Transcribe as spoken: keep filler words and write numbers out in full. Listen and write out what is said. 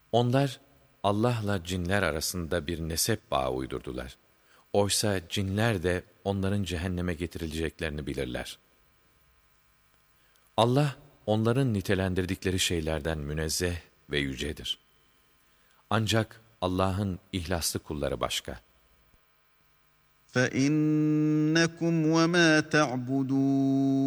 Onlar Allah'la cinler arasında bir nesep bağı uydurdular. Oysa cinler de onların cehenneme getirileceklerini bilirler. Allah onların nitelendirdikleri şeylerden münezzeh ve yücedir. Ancak Allah'ın ihlaslı kulları başka. فَإِنَّكُمْ وَمَا تَعْبُدُونَ